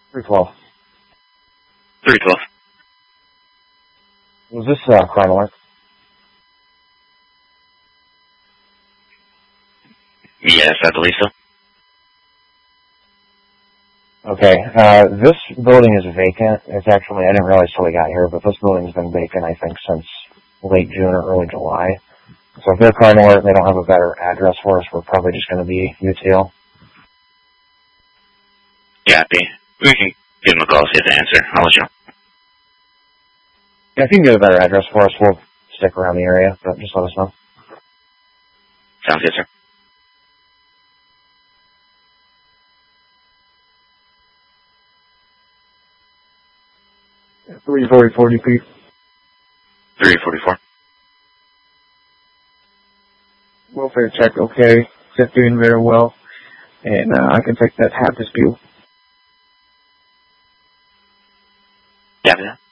312. 312. Was this crime alert? Yes, I believe so. Okay, this building is vacant. It's actually, I didn't realize till we got here, but this building's been vacant, I think, since late June or early July. So if they're crime alert and they don't have a better address for us, we're probably just going to be UTL. Yeah, we can give them a call, see if they answer. I'll let you know. Yeah, if you can get a better address for us, we'll stick around the area, but just let us know. Sounds good, sir. Yeah, 340 feet. 344. Welfare check, okay. It's doing very well. And I can take that half dispute. Yeah,